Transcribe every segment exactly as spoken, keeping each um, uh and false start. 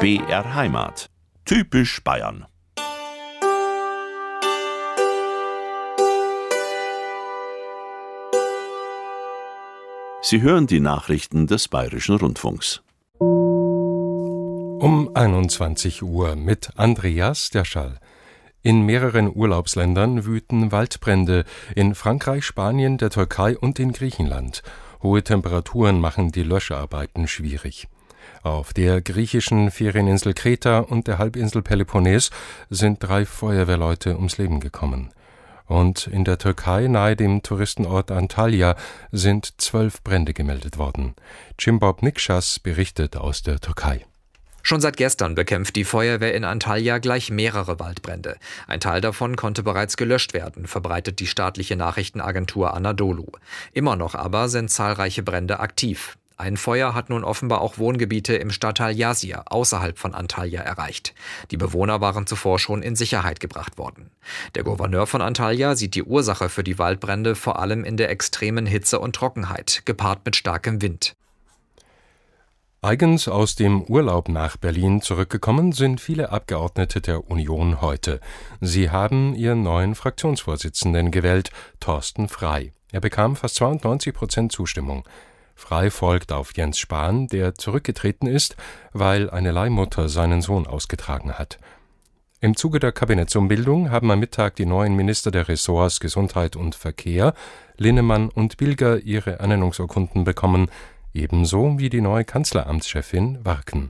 B R Heimat. Typisch Bayern. Sie hören die Nachrichten des Bayerischen Rundfunks. Um einundzwanzig Uhr mit Andreas Derschall. In mehreren Urlaubsländern wüten Waldbrände, in Frankreich, Spanien, der Türkei und in Griechenland. Hohe Temperaturen machen die Löscharbeiten schwierig. Auf der griechischen Ferieninsel Kreta und der Halbinsel Peloponnes sind drei Feuerwehrleute ums Leben gekommen. Und in der Türkei nahe dem Touristenort Antalya sind zwölf Brände gemeldet worden. Cimbob Nikşas berichtet aus der Türkei. Schon seit gestern bekämpft die Feuerwehr in Antalya gleich mehrere Waldbrände. Ein Teil davon konnte bereits gelöscht werden, verbreitet die staatliche Nachrichtenagentur Anadolu. Immer noch aber sind zahlreiche Brände aktiv. Ein Feuer hat nun offenbar auch Wohngebiete im Stadtteil Yazir außerhalb von Antalya erreicht. Die Bewohner waren zuvor schon in Sicherheit gebracht worden. Der Gouverneur von Antalya sieht die Ursache für die Waldbrände vor allem in der extremen Hitze und Trockenheit, gepaart mit starkem Wind. Eigens aus dem Urlaub nach Berlin zurückgekommen sind viele Abgeordnete der Union heute. Sie haben ihren neuen Fraktionsvorsitzenden gewählt, Thorsten Frey. Er bekam fast zweiundneunzig Prozent Zustimmung. Frey folgt auf Jens Spahn, der zurückgetreten ist, weil eine Leihmutter seinen Sohn ausgetragen hat. Im Zuge der Kabinettsumbildung haben am Mittag die neuen Minister der Ressorts Gesundheit und Verkehr, Linnemann und Bilger, ihre Ernennungsurkunden bekommen, ebenso wie die neue Kanzleramtschefin Warken.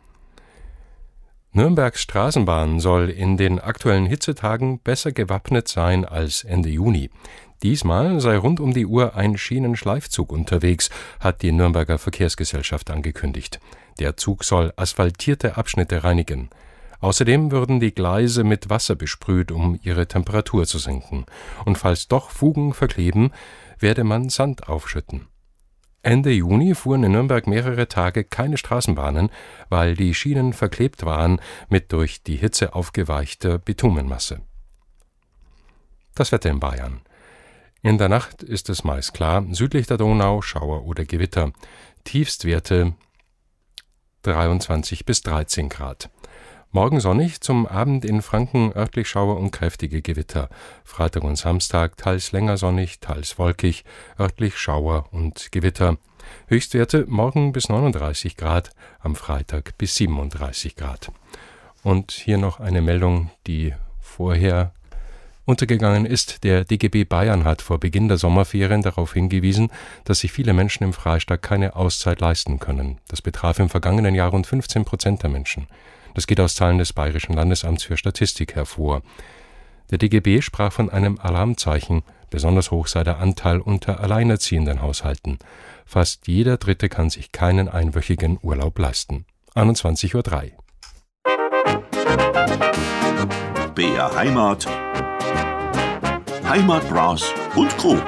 Nürnbergs Straßenbahn soll in den aktuellen Hitzetagen besser gewappnet sein als Ende Juni. Diesmal sei rund um die Uhr ein Schienenschleifzug unterwegs, hat die Nürnberger Verkehrsgesellschaft angekündigt. Der Zug soll asphaltierte Abschnitte reinigen. Außerdem würden die Gleise mit Wasser besprüht, um ihre Temperatur zu senken. Und falls doch Fugen verkleben, werde man Sand aufschütten. Ende Juni fuhren in Nürnberg mehrere Tage keine Straßenbahnen, weil die Schienen verklebt waren mit durch die Hitze aufgeweichter Bitumenmasse. Das Wetter in Bayern. In der Nacht ist es meist klar, südlich der Donau Schauer oder Gewitter. Tiefstwerte dreiundzwanzig bis dreizehn Grad. Morgen sonnig, zum Abend in Franken örtlich Schauer und kräftige Gewitter. Freitag und Samstag teils länger sonnig, teils wolkig, örtlich Schauer und Gewitter. Höchstwerte morgen bis neununddreißig Grad, am Freitag bis siebenunddreißig Grad. Und hier noch eine Meldung, die vorher untergegangen ist. Der D G B Bayern hat vor Beginn der Sommerferien darauf hingewiesen, dass sich viele Menschen im Freistaat keine Auszeit leisten können. Das betraf im vergangenen Jahr rund fünfzehn Prozent der Menschen. Das geht aus Zahlen des Bayerischen Landesamts für Statistik hervor. Der D G B sprach von einem Alarmzeichen. Besonders hoch sei der Anteil unter alleinerziehenden Haushalten. Fast jeder Dritte kann sich keinen einwöchigen Urlaub leisten. einundzwanzig Uhr drei. B R Heimat. Heimatbras und Co.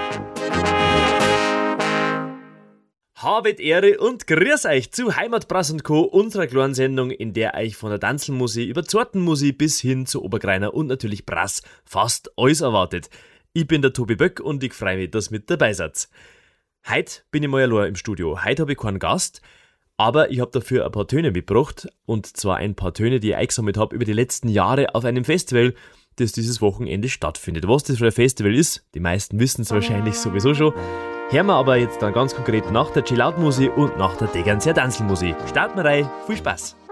Habet Ehre und grüß euch zu Heimatbras und Co., unserer kleinen Sendung, in der euch von der Tanzelmusik über Zortenmusik bis hin zu Obergreiner und natürlich Brass fast alles erwartet. Ich bin der Tobi Böck und ich freue mich, dass ihr mit dabei seid. Heute bin ich mal allein im Studio. Heute habe ich keinen Gast, aber ich habe dafür ein paar Töne mitgebracht, und zwar ein paar Töne, die ich eingesammelt habe über die letzten Jahre auf einem Festival, das dieses Wochenende stattfindet. Was das für ein Festival ist, die meisten wissen es wahrscheinlich sowieso schon. Hören wir aber jetzt dann ganz konkret nach der Chill-Out-Musik und nach der Degernseer Tanzelmusik. Starten wir rein, viel Spaß!